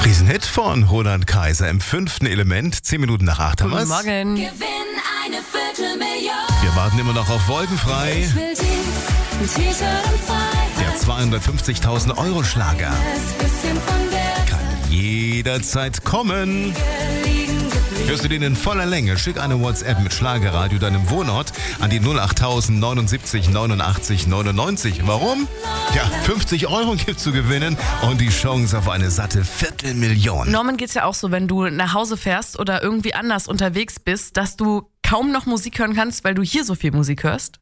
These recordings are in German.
Riesenhit von Roland Kaiser im 5. Element. 10 Minuten nach 8 haben Guten wir's. Morgen. Gewinn eine Viertelmillion. Wir warten immer noch auf Wolkenfrei. Ich will ein T-Shirt und frei. Der 250.000 Euro Schlager Bisschen von der kann jederzeit kommen. liegen geblieben. Hörst du den in voller Länge? Schick eine WhatsApp mit Schlagerradio deinem Wohnort an die 08000 79 89 99. Warum? Ja, 50 Euro gibt's zu gewinnen und die Chance auf eine satte Viertelmillion. Norman geht's ja auch so, wenn du nach Hause fährst oder irgendwie anders unterwegs bist, dass du kaum noch Musik hören kannst, weil du hier so viel Musik hörst.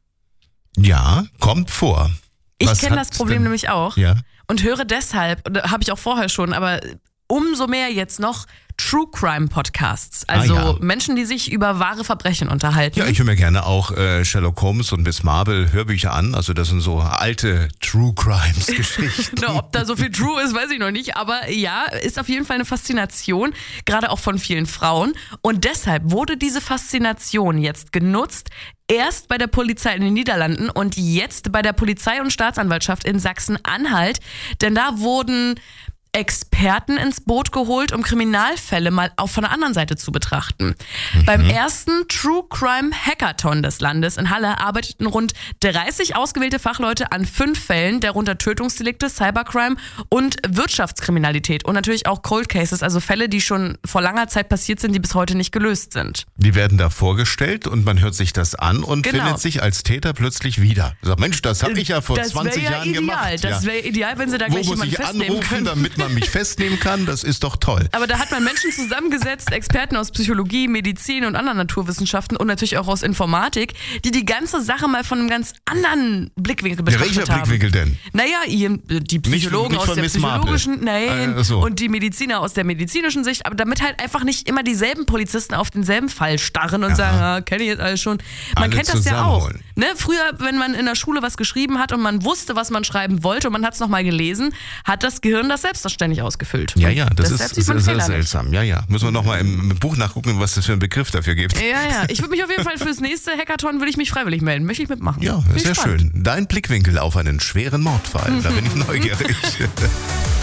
Ja, kommt vor. Ich Was kenne das hat's Problem denn? nämlich auch Ja. und höre deshalb, habe ich auch vorher schon, aber umso mehr jetzt noch True Crime Podcasts. Also ja. Menschen, die sich über wahre Verbrechen unterhalten. Ja, ich höre mir gerne auch Sherlock Holmes und Miss Marple Hörbücher an. Also das sind so alte True Crimes Geschichten. Na, ob da so viel True ist, weiß ich noch nicht. Aber ja, ist auf jeden Fall eine Faszination, gerade auch von vielen Frauen. Und deshalb wurde diese Faszination jetzt genutzt, erst bei der Polizei in den Niederlanden und jetzt bei der Polizei und Staatsanwaltschaft in Sachsen-Anhalt. Denn da wurden Experten ins Boot geholt, um Kriminalfälle mal auch von der anderen Seite zu betrachten. Beim ersten True Crime Hackathon des Landes in Halle arbeiteten rund 30 ausgewählte Fachleute an 5 Fällen, darunter Tötungsdelikte, Cybercrime und Wirtschaftskriminalität und natürlich auch Cold Cases, also Fälle, die schon vor langer Zeit passiert sind, die bis heute nicht gelöst sind. Die werden da vorgestellt und man hört sich das an und Genau. findet sich als Täter plötzlich wieder. Sagt, Mensch, das habe ich ja vor Das 20 wäre ja Jahren ideal. gemacht. Das wäre ideal, wenn sie da Wo gleich muss jemanden ich festnehmen anrufen, können. damit man mich festnehmen kann? Das ist doch toll. Aber da hat man Menschen zusammengesetzt, Experten aus Psychologie, Medizin und anderen Naturwissenschaften und natürlich auch aus Informatik, die die ganze Sache mal von einem ganz anderen Blickwinkel betrachtet Welcher haben. Blickwinkel denn? Naja, die Psychologen nicht aus von der Miss Marple. psychologischen, nein, Ach so. und die Mediziner aus der medizinischen Sicht, aber damit halt einfach nicht immer dieselben Polizisten auf denselben Fall starren und sagen, ah, kenne ich jetzt alles schon. Man Alle kennt das ja auch. zusammenholen. Ne? Früher, wenn man in der Schule was geschrieben hat und man wusste, was man schreiben wollte und man hat es nochmal gelesen, hat das Gehirn das selbstverständlich ausgefüllt. Ja, ja, das Deshalb ist sieht man sehr Fehler nicht. seltsam. Ja, ja. Müssen wir nochmal im Buch nachgucken, was das für einen Begriff dafür gibt. Ja, ja. Ich würde mich auf jeden Fall fürs nächste Hackathon würde ich mich freiwillig melden. Möchte ich mitmachen. Ja, Bin ist ja gespannt. schön. Dein Blickwinkel auf einen schweren Mordfall. Da bin ich neugierig.